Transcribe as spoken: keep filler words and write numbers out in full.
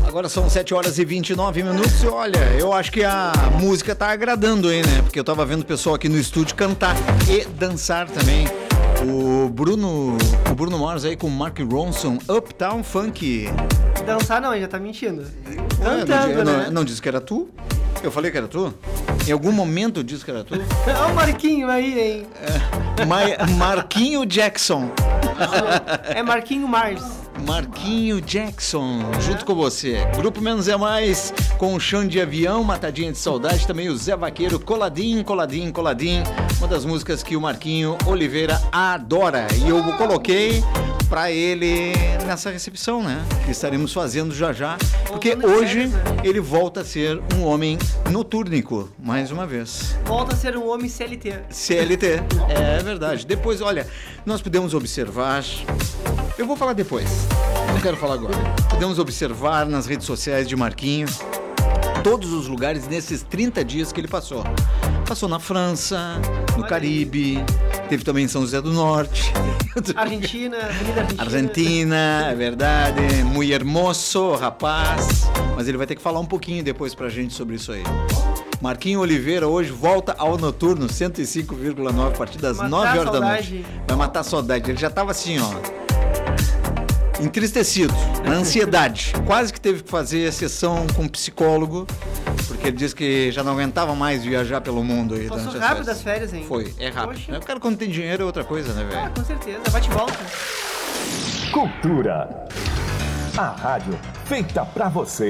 Agora são sete horas e vinte e nove minutos e olha, eu acho que a música tá agradando aí, né? Porque eu tava vendo o pessoal aqui no estúdio cantar e dançar também. O Bruno, o Bruno Mars aí com o Mark Ronson, Uptown Funk. Dançar não, ele já tá mentindo. Ué, Cantando, não, né? não, não disse que era tu? Eu falei que era tu? Em algum momento eu disse que era tu? Olha o Marquinho aí, hein? É, Ma- Marquinho Jackson. É Marquinho Mars. Marquinho Jackson, junto com você. Grupo Menos é Mais, com o Chão de Avião, Matadinha de Saudade, também o Zé Vaqueiro, Coladinho, Coladinho, Coladinho. Uma das músicas que o Marquinho Oliveira adora. E eu coloquei pra ele nessa recepção, né? Que estaremos fazendo já já. Porque hoje ele volta a ser um homem notúrnico, mais uma vez. Volta a ser um homem C L T. C L T, é verdade. Depois, olha, nós podemos observar. Eu vou falar depois, não quero falar agora. Podemos observar nas redes sociais de Marquinho todos os lugares nesses trinta dias que ele passou. Passou na França, no Caribe, teve também em São José do Norte. Argentina, Avenida Argentina. Argentina, é verdade. Muy hermoso, rapaz. Mas ele vai ter que falar um pouquinho depois pra gente sobre isso aí. Marquinho Oliveira hoje volta ao Noturno cento e cinco vírgula nove a partir das Matar nove horas da saudade. noite. Vai matar a saudade. Ele já tava assim, ó, entristecido, na ansiedade. Quase que teve que fazer sessão com um psicólogo, porque ele disse que já não aguentava mais viajar pelo mundo. Aí, Passou durante as rápido férias. as férias, hein? Foi, é rápido. Poxa. O cara quando tem dinheiro é outra coisa, né, Ah, velho? com certeza. Bate e volta. Cultura. A rádio feita pra você.